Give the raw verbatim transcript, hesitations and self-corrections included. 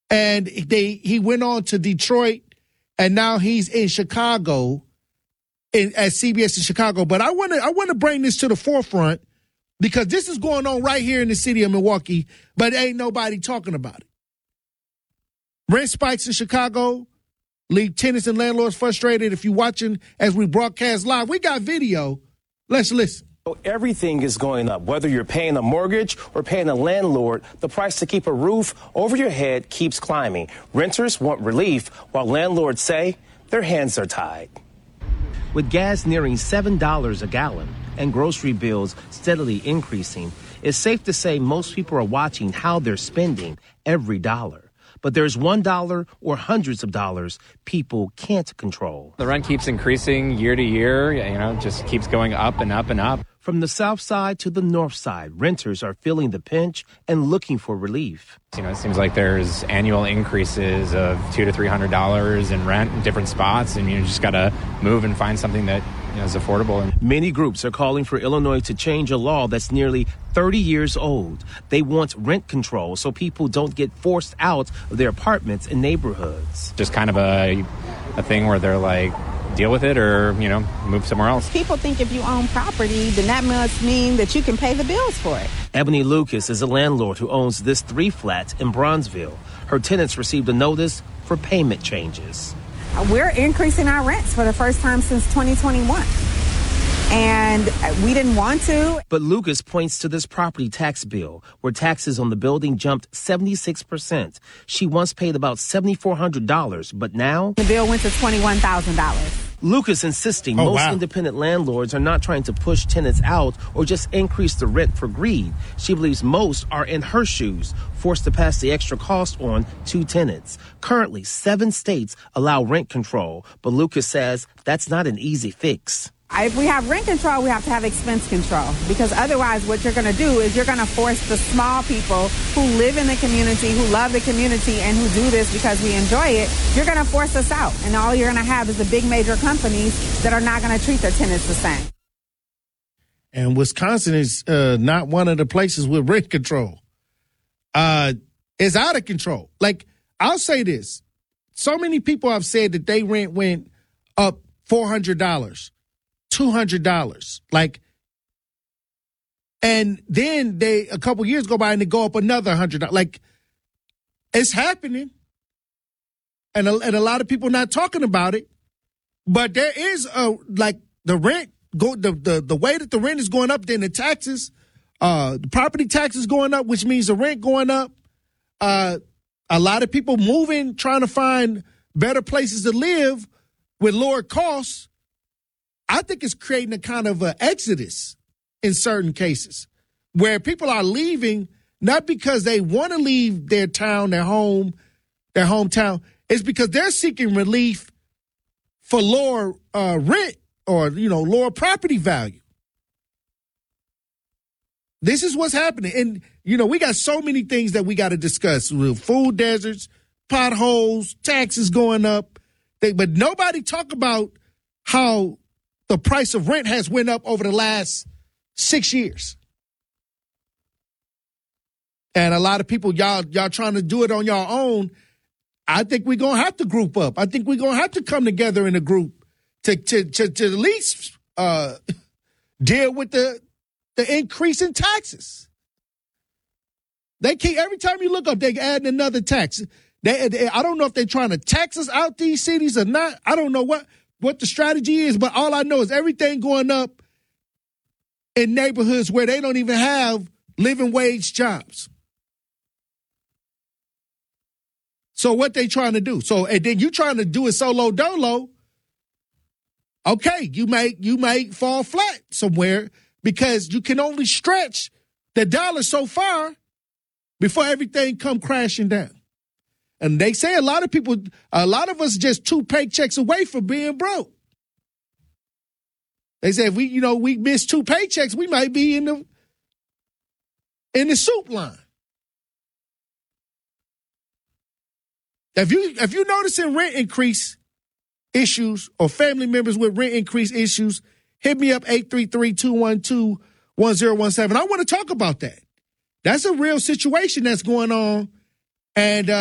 And they he went on to Detroit, and now he's in Chicago, in, at C B S in Chicago. But I want to I want to bring this to the forefront because this is going on right here in the city of Milwaukee, but ain't nobody talking about it. Rent spikes in Chicago leave tenants and landlords frustrated. If you're watching as we broadcast live, we got video. Let's listen. Everything is going up, whether you're paying a mortgage or paying a landlord. The price to keep a roof over your head keeps climbing. Renters want relief, while landlords say their hands are tied. With gas nearing seven dollars a gallon and grocery bills steadily increasing, it's safe to say most people are watching how they're spending every dollar. But there's one dollar or hundreds of dollars people can't control. The rent keeps increasing year to year, you know, just keeps going up and up and up. From the south side to the north side, renters are feeling the pinch and looking for relief. You know, it seems like there's annual increases of two to three hundred dollars in rent in different spots, and you just got to move and find something that you know, is affordable. Many groups are calling for Illinois to change a law that's nearly thirty years old. They want rent control so people don't get forced out of their apartments and neighborhoods. Just kind of a a thing where they're like, deal with it or, you know, move somewhere else. People think if you own property, then that must mean that you can pay the bills for it. Ebony Lucas is a landlord who owns this three flats in Bronzeville. Her tenants received a notice for payment changes. We're increasing our rents for the first time since twenty twenty-one. And we didn't want to. But Lucas points to this property tax bill where taxes on the building jumped seventy-six percent. She once paid about seven thousand four hundred dollars, but now the bill went to twenty-one thousand dollars. Lucas insisting oh, most wow. independent landlords are not trying to push tenants out or just increase the rent for greed. She believes most are in her shoes, forced to pass the extra cost on to tenants. Currently, seven states allow rent control, but Lucas says that's not an easy fix. If we have rent control, we have to have expense control, because otherwise what you're going to do is you're going to force the small people who live in the community, who love the community, and who do this because we enjoy it, you're going to force us out. And all you're going to have is the big major companies that are not going to treat their tenants the same. And Wisconsin is uh, not one of the places with rent control. Uh, it's out of control. Like, I'll say this. So many people have said that their rent went up four hundred dollars. two hundred dollars. Like, and then they, a couple years go by and they go up another one hundred dollars. Like, it's happening. And a, and a lot of people not talking about it. But there is a, like, the rent, go the, the, the way that the rent is going up, then the taxes, uh, the property taxes going up, which means the rent going up. Uh, a lot of people moving, trying to find better places to live with lower costs. I think it's creating a kind of an exodus in certain cases where people are leaving not because they want to leave their town, their home, their hometown. It's because they're seeking relief for lower uh, rent or, you know, lower property value. This is what's happening. And, you know, we got so many things that we got to discuss. Food deserts, potholes, taxes going up. They, but nobody talk about how the price of rent has went up over the last six years. And a lot of people, y'all, y'all trying to do it on your own. I think we're going to have to group up. I think we're going to have to come together in a group to, to, to, to at least uh, deal with the, the increase in taxes. They keep, every time you look up, they add another tax. They, they, I don't know if they're trying to tax us out these cities or not. I don't know what. what the strategy is, but all I know is everything going up in neighborhoods where they don't even have living wage jobs. So what they trying to do? So, and then you trying to do it solo dolo. Okay, you may, you may fall flat somewhere because you can only stretch the dollar so far before everything come crashing down. And they say a lot of people, a lot of us just two paychecks away from being broke. They say if we, you know, we miss two paychecks, we might be in the in the soup line. If you if you noticing rent increase issues or family members with rent increase issues, hit me up eight three three, two one two, one zero one seven. I want to talk about that. That's a real situation that's going on. And uh